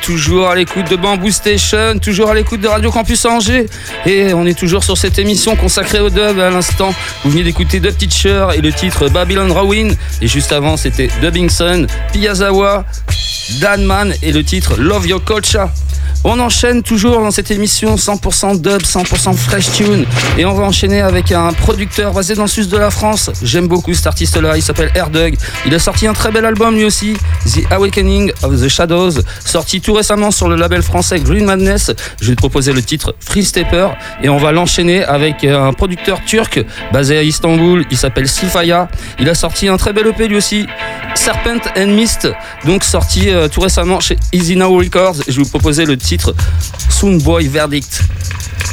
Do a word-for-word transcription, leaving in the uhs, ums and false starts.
toujours à l'écoute de Bamboo Station, toujours à l'écoute de Radio Campus Angers. Et on est toujours sur cette émission consacrée au dub à l'instant. Vous venez d'écouter Dub Teacher et le titre Babylon Ruin. Et juste avant, c'était Dubbingson, Piyazawa, Danman et le titre Love Your Culture. On enchaîne toujours dans cette émission cent pour cent dub, cent pour cent fresh tune. Et on va enchaîner avec un producteur basé dans le sud de la France. J'aime beaucoup cet artiste-là, il s'appelle Erdug. Il a sorti un très bel album lui aussi, The Awakening of the Shadows, sorti tout récemment sur le label français Green Madness. Je vais te proposer le titre Free Stepper. Et on va l'enchaîner avec un producteur turc basé à Istanbul, il s'appelle Sifaya. Il a sorti un très bel E P lui aussi, Serpent and Mist, donc sorti euh, tout récemment chez Easy Now Records. Je vais vous proposer le titre Soon Boy Verdict.